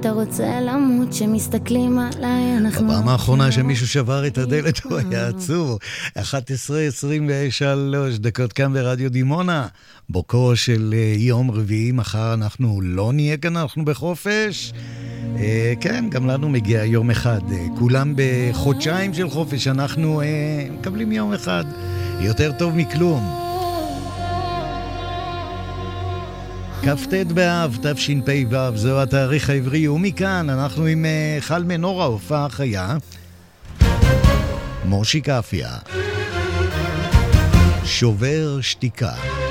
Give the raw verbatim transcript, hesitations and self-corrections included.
אתה רוצה למות, שמסתכלים עליי, אנחנו... בפעם האחרונה שמישהו שבר את הדלת הוא היה עצוב. אחת עשרה עשרים ושלוש דקות כאן ברדיו דימונה, בוקרו של יום רביעי. מחר אנחנו לא נהיה כאן, אנחנו בחופש. כן, גם לנו מגיע יום אחד. כולם בחודשיים של חופש, אנחנו מקבלים יום אחד. יותר טוב מכלום. כ"ט באב, תשפ"ו, זהו התאריך העברי, ומכאן אנחנו עם חל מנורה, הופעה חיה, מושי קפיה, שובר שתיקה.